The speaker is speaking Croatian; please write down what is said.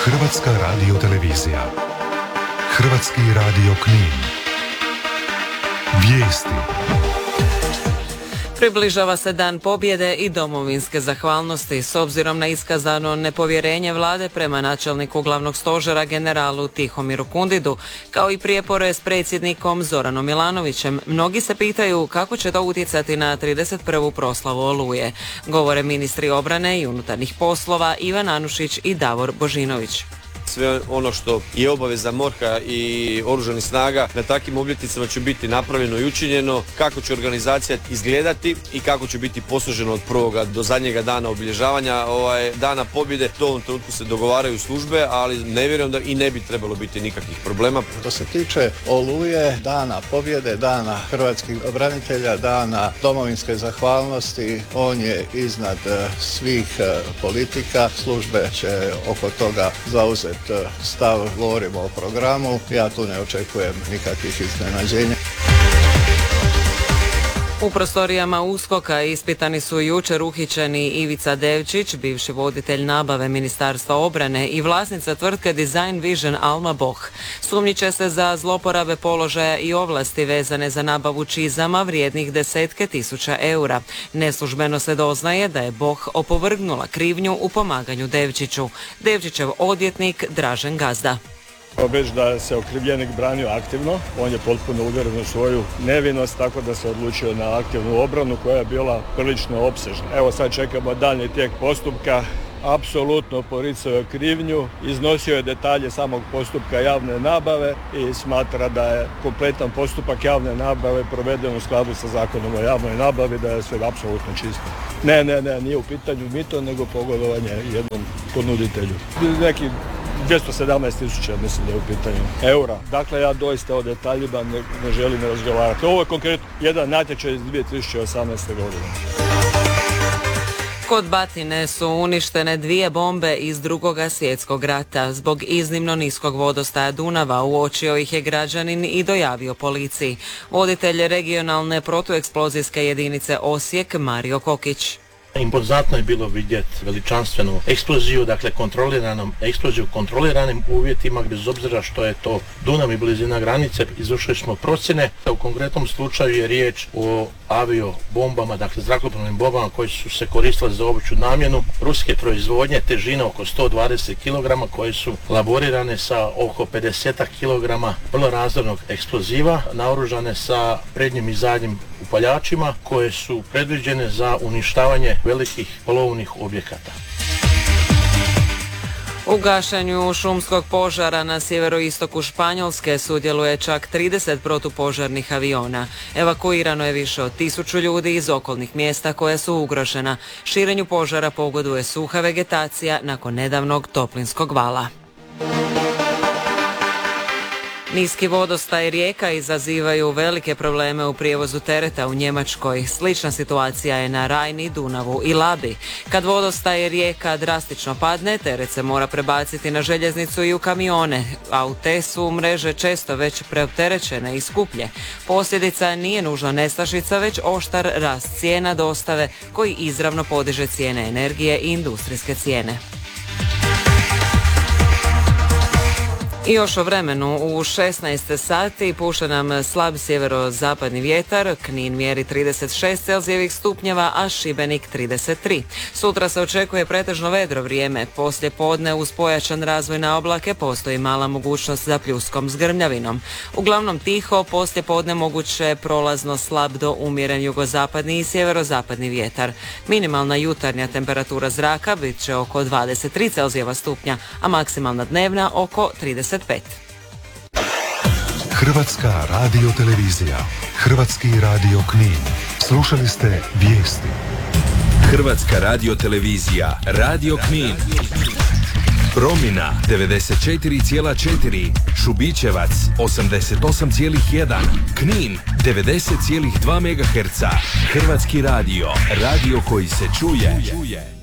Hrvatska radiotelevizija. Hrvatski radio Knin. Vijesti. Približava se Dan pobjede i domovinske zahvalnosti s obzirom na iskazano nepovjerenje vlade prema načelniku glavnog stožera generalu Tihomiru Kundidu, kao i prijepore s predsjednikom Zoranom Milanovićem. Mnogi se pitaju kako će to utjecati na 31. proslavu Oluje. Govore ministri obrane i unutarnjih poslova Ivan Anušić i Davor Božinović. Sve ono što je obaveza MORH-a i oružanih snaga na takvim obljetnicama će biti napravljeno i učinjeno, kako će organizacija izgledati i kako će biti posloženo od prvoga do zadnjega dana obilježavanja dana pobjede. To u ovom trenutku se dogovaraju službe, ali ne vjerujem da i ne bi trebalo biti nikakvih problema. Što se tiče Oluje, dana pobjede, dana hrvatskih branitelja, dana domovinske zahvalnosti, on je iznad svih politika. Službe će oko toga zauzeti stav, govorimo o programu, ja tu ne očekujem nikakvih iznenađenja. U prostorijama USKOK-a ispitani su jučer uhićeni Ivica Devčić, bivši voditelj nabave Ministarstva obrane i vlasnica tvrtke Design Vision Alma Boh. Sumnjiče se za zloporabe položaja i ovlasti vezane za nabavu čizama vrijednih desetke tisuća eura. Neslužbeno se doznaje da je Boh opovrgnula krivnju u pomaganju Devčiću. Devčićev odvjetnik Dražen Gazda. Već da se okrivljenik branio aktivno, on je potpuno uvjeren u svoju nevinost, tako da se odlučio na aktivnu obranu koja je bila prilično opsežna. Evo sad čekamo daljnji tijek postupka. Apsolutno poricao je krivnju, iznosio je detalje samog postupka javne nabave i smatra da je kompletan postupak javne nabave proveden u skladu sa zakonom o javnoj nabavi, da je sve apsolutno čisto. Ne, nije u pitanju mito, nego pogodovanje jednom ponuditelju. Neki 217.000 mislim da je u pitanju eura. Dakle, ja doista o detaljima ne želim razgovarati. Ovo je konkretno jedan natječaj iz 2018. godine. Kod Batine su uništene 2 bombe iz II. Svjetskog rata. Zbog iznimno niskog vodostaja Dunava uočio ih je građanin i dojavio policiji. Voditelj regionalne protueksplozijske jedinice Osijek Mario Kokić. Impozantno je bilo vidjeti veličanstvenu eksploziju, dakle eksploziju u kontroliranim uvjetima, bez obzira što je to Dunav i blizina granice. Izvršili smo procjene. U konkretnom slučaju je riječ o aviobombama, dakle zrakoplovnim bombama koje su se koristile za opću namjenu ruske proizvodnje, težine oko 120 kg, koje su laborirane sa oko 50 kg vrlo razornog eksploziva, naoružane sa prednjim i zadnjim upaljačima koje su predviđene za uništavanje velikih polovnih objekata. U gašenju šumskog požara na sjeveroistoku Španjolske sudjeluje čak 30 protupožarnih aviona. Evakuirano je više od 1000 ljudi iz okolnih mjesta koja su ugrožena. Širenju požara pogoduje suha vegetacija nakon nedavnog toplinskog vala. Niski vodostaj rijeka izazivaju velike probleme u prijevozu tereta u Njemačkoj. Slična situacija je na Rajni, Dunavu i Labi. Kad vodostaj rijeka drastično padne, teret se mora prebaciti na željeznicu i u kamione, a u te su mreže često već preopterećene i skuplje. Posljedica nije nužno nestašica, već oštar rast cijena dostave koji izravno podiže cijene energije i industrijske cijene. I još o vremenu, u 16 sati puše nam slab sjeverozapadni vjetar, Knin mjeri 36 Celzijevih stupnjeva, a Šibenik 33. Sutra se očekuje pretežno vedro vrijeme, poslije podne uz pojačan razvoj na oblake postoji mala mogućnost za pljuskom s grmljavinom. Uglavnom tiho, poslije podne moguće prolazno slab do umjeren jugozapadni i sjeverozapadni vjetar. Minimalna jutarnja temperatura zraka bit će oko 23 Celzijeva stupnja, a maksimalna dnevna oko 35. Hrvatska radiotelevizija. Hrvatski radio Knin. Slušali ste vijesti. Hrvatska radiotelevizija. Radio Knin. Promina 94,4. Šubićevac 88,1. Knin 90,2 MHz. Hrvatski radio. Radio koji se čuje.